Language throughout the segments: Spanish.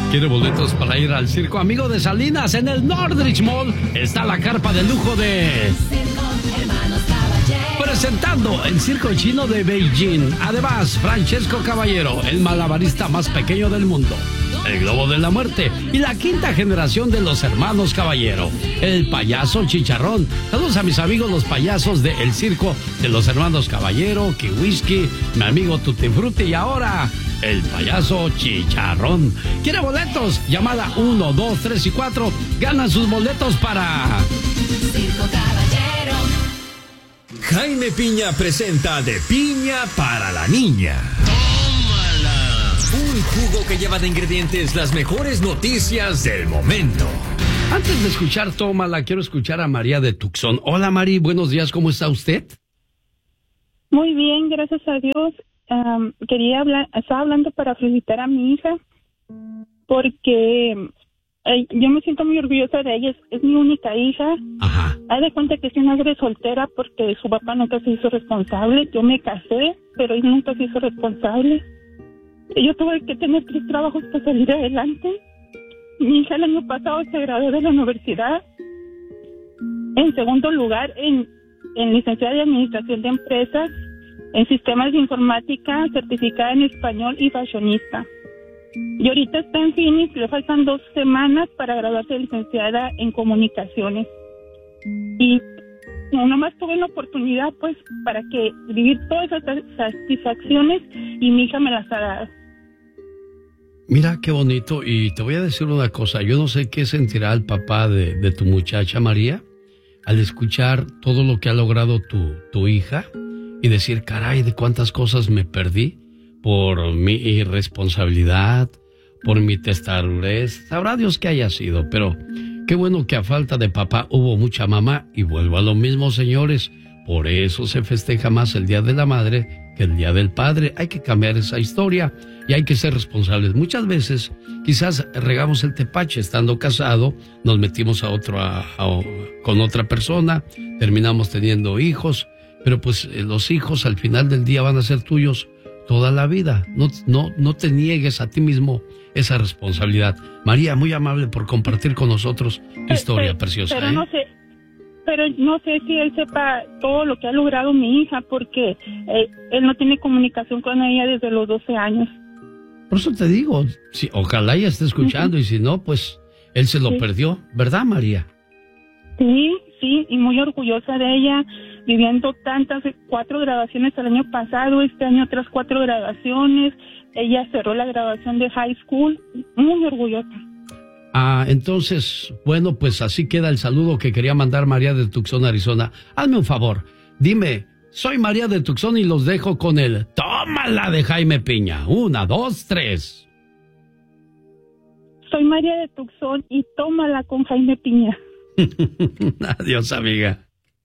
¿Quiere boletos para ir al circo Amigo de Salinas? En el Nordrich Mall está la carpa de lujo de... Presentando el circo chino de Beijing. Además, Francesco Caballero, el malabarista más pequeño del mundo. El Globo de la Muerte y la quinta generación de los hermanos Caballero. El payaso Chicharrón. Saludos a mis amigos los payasos del circo de los hermanos Caballero, Kiwiski, mi amigo Tutti Frutti y ahora el payaso Chicharrón. ¿Quiere boletos? Llamada 1, 2, 3 y 4. Ganan sus boletos para... Circo Caballero. Jaime Piña presenta De Piña para la Niña. ¡Tómala! Un jugo que lleva de ingredientes las mejores noticias del momento. Antes de escuchar Tómala, quiero escuchar a María de Tucson. Hola, Mari, buenos días, ¿cómo está usted? Muy bien, gracias a Dios. Estaba hablando para felicitar a mi hija porque yo me siento muy orgullosa de ella, es mi única hija. Ajá. Haz de cuenta que es una madre soltera porque su papá nunca se hizo responsable. Yo me casé, pero él nunca se hizo responsable. Yo tuve que tener 3 trabajos para salir adelante. Mi hija el año pasado se graduó de la universidad. En segundo lugar, en licenciada de Administración de Empresas, en Sistemas de Informática, certificada en Español y fashionista. Y ahorita está en Phoenix, le faltan 2 semanas para graduarse de licenciada en Comunicaciones. Y nomás tuve la oportunidad, pues, para que vivir todas esas satisfacciones y mi hija me las ha dado. Mira qué bonito, y te voy a decir una cosa, yo no sé qué sentirá el papá de tu muchacha María al escuchar todo lo que ha logrado tu hija y decir, caray, de cuántas cosas me perdí por mi irresponsabilidad, por mi testarudez, sabrá Dios que haya sido, pero qué bueno que a falta de papá hubo mucha mamá, y vuelvo a lo mismo, señores, por eso se festeja más el Día de la Madre que el Día del Padre. Hay que cambiar esa historia y hay que ser responsables. Muchas veces quizás regamos el tepache estando casado, nos metimos con otra persona, terminamos teniendo hijos, pero pues los hijos al final del día van a ser tuyos toda la vida. No te niegues a ti mismo esa responsabilidad. María, muy amable por compartir con nosotros tu historia preciosa. Pero no sé si él sepa todo lo que ha logrado mi hija, porque él no tiene comunicación con ella desde los 12 años. Por eso te digo, sí, ojalá ella esté escuchando, y si no, pues él se lo perdió, ¿verdad, María? Sí, y muy orgullosa de ella, viviendo 4 graduaciones el año pasado, este año otras 4 graduaciones. Ella cerró la graduación de high school, muy orgullosa. Entonces, bueno, pues así queda el saludo que quería mandar María de Tucson, Arizona. Hazme un favor, dime, soy María de Tucson y los dejo con el Tómala de Jaime Piña. 1, 2, 3. Soy María de Tucson y tómala con Jaime Piña. Adiós, amiga.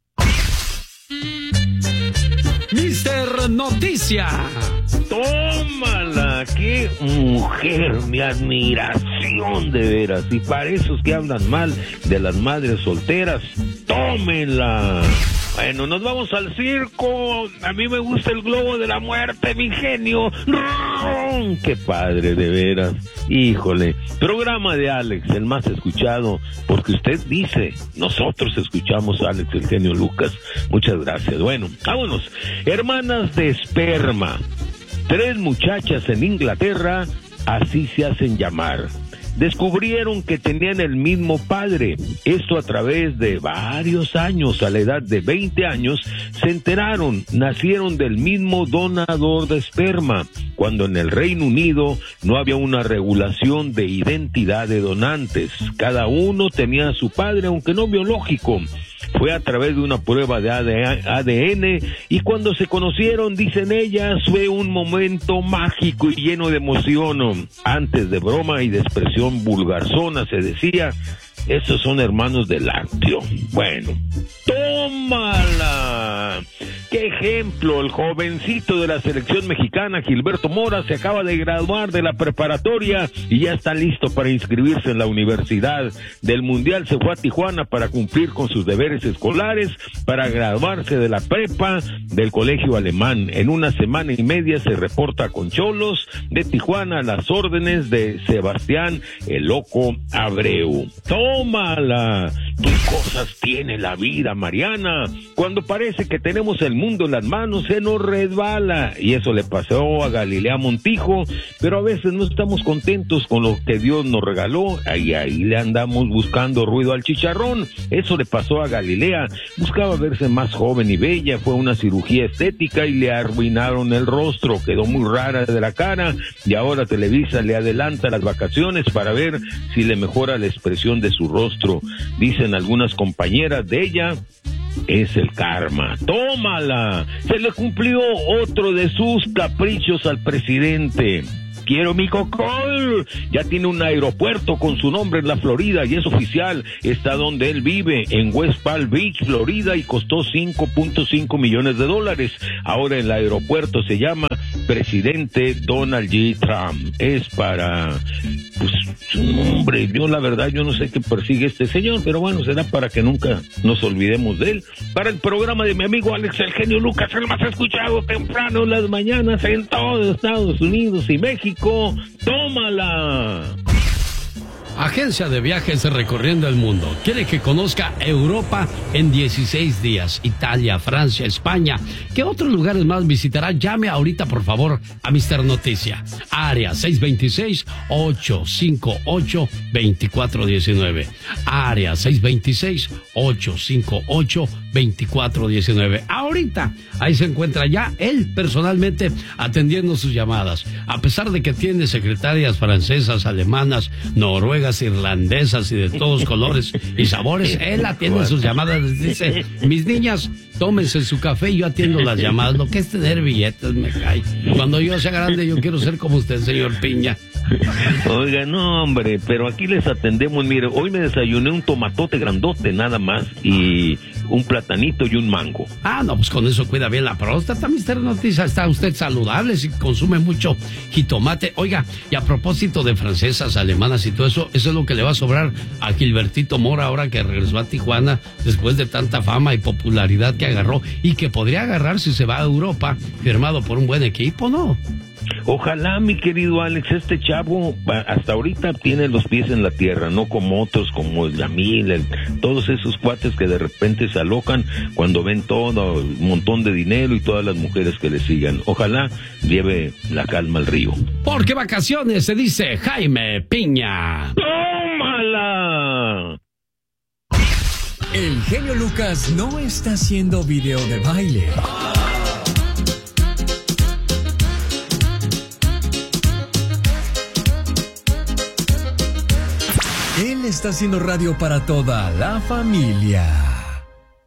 Mister Noticia. Tómala, qué mujer, mi admiración de veras. Y para esos que hablan mal de las madres solteras, tómenla. Bueno, nos vamos al circo. A mí me gusta el Globo de la Muerte, mi genio. ¡Ron! ¡Qué padre, de veras! Híjole, programa de Alex, el más escuchado, porque usted dice, nosotros escuchamos a Alex, el genio Lucas. Muchas gracias. Bueno, vámonos. Hermanas de esperma. 3 muchachas en Inglaterra, así se hacen llamar. Descubrieron que tenían el mismo padre. Esto a través de varios años. A la edad de 20 años se enteraron, nacieron del mismo donador de esperma, cuando en el Reino Unido no había una regulación de identidad de donantes. Cada uno tenía a su padre, aunque no biológico. Fue a través de una prueba de ADN y cuando se conocieron, dicen ellas, fue un momento mágico y lleno de emoción. Antes de broma y de expresión vulgarzona se decía, Esos son hermanos de lácteo. Bueno, tómala. ¡Qué ejemplo! El jovencito de la selección mexicana, Gilberto Mora, se acaba de graduar de la preparatoria y ya está listo para inscribirse en la universidad. Del Mundial se fue a Tijuana para cumplir con sus deberes escolares, para graduarse de la prepa del colegio alemán. En una semana y media se reporta con Cholos de Tijuana a las órdenes de Sebastián el Loco Abreu. ¡Tómala! ¿Qué cosas tiene la vida, Mariana? Cuando parece que tenemos el mundo en las manos, se nos resbala. Y eso le pasó a Galilea Montijo, pero a veces no estamos contentos con lo que Dios nos regaló, y ahí le andamos buscando ruido al chicharrón. Eso le pasó a Galilea. Buscaba verse más joven y bella, fue una cirugía estética y le arruinaron el rostro, quedó muy rara de la cara, y ahora Televisa le adelanta las vacaciones para ver si le mejora la expresión de su rostro. Dicen algunas compañeras de ella, es el karma. ¡Tómala! Se le cumplió otro de sus caprichos al presidente. Quiero mi cocol. Ya tiene un aeropuerto con su nombre en la Florida y es oficial. Está donde él vive, en West Palm Beach, Florida, y costó $5.5 millones. Ahora el aeropuerto se llama Presidente Donald J. Trump. Es para, pues, su nombre. Yo la verdad, yo no sé qué persigue este señor, pero bueno, será para que nunca nos olvidemos de él. Para el programa de mi amigo Alex El Genio Lucas, el más escuchado temprano en las mañanas en todo Estados Unidos y México. ¡Tómala! Agencia de viajes recorriendo el mundo. Quiere que conozca Europa en 16 días. Italia, Francia, España. ¿Qué otros lugares más visitará? Llame ahorita, por favor, a Mister Noticia. Área 626-858-2419. Área 626-858-2419. Ahorita, ahí se encuentra ya él personalmente atendiendo sus llamadas. A pesar de que tiene secretarias francesas, alemanas, noruegas, irlandesas y de todos colores y sabores, él atiende sus llamadas. Les dice, mis niñas, tómense su café y yo atiendo las llamadas. Lo que es tener billetes me cae. Cuando yo sea grande yo quiero ser como usted, señor Piña. Oiga, no, hombre, pero aquí les atendemos. Mire, hoy me desayuné un tomatote grandote nada más y un platanito y un mango. Ah, no, pues con eso cuida bien la próstata, Mister Noticia. Está usted saludable si consume mucho jitomate. Oiga, y a propósito de francesas, alemanas y todo eso, eso es lo que le va a sobrar a Gilbertito Mora ahora que regresó a Tijuana después de tanta fama y popularidad que agarró y que podría agarrar si se va a Europa, firmado por un buen equipo, ¿no? Ojalá, mi querido Alex, este chavo hasta ahorita tiene los pies en la tierra, no como otros, como el Yamil, todos esos cuates que de repente se alocan cuando ven todo, un montón de dinero y todas las mujeres que le sigan. Ojalá lleve la calma al río. Porque vacaciones, se dice Jaime Piña. ¡Tómala! El genio Lucas no está haciendo video de baile. Él está haciendo radio para toda la familia.